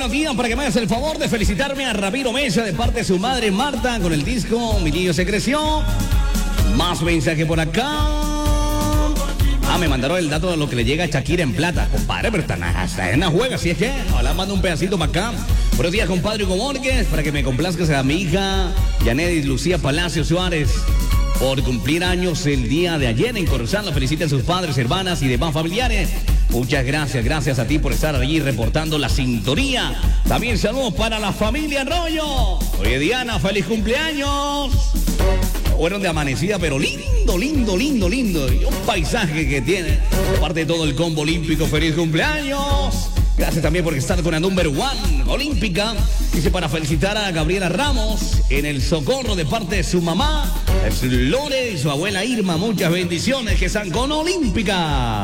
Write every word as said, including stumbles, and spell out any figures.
buenos días para que me hagas el favor de felicitarme a Ramiro Mesa de parte de su madre Marta con el disco Mi Niño Se Creció. Más mensaje por acá. Ah, me mandaron el dato de lo que le llega a Shakira en plata. Compadre, pero está, está en la juega, así es que. Ojalá mando un pedacito para acá. Buenos días, compadre Hugo Borges, para que me complazcas a mi hija Yanedis Lucía Palacio Suárez por cumplir años el día de ayer en Corozal. Feliciten a sus padres, hermanas y demás familiares. Muchas gracias, gracias a ti por estar allí reportando la sintonía. También saludos para la familia Arroyo. Oye, Diana, feliz cumpleaños. Fueron de amanecida, pero lindo, lindo, lindo, lindo. Y un paisaje que tiene. Aparte de todo el combo olímpico, feliz cumpleaños. Gracias también por estar con la number one olímpica. Dice para felicitar a Gabriela Ramos en el Socorro de parte de su mamá, es Lore y su abuela Irma. Muchas bendiciones, que están con olímpica.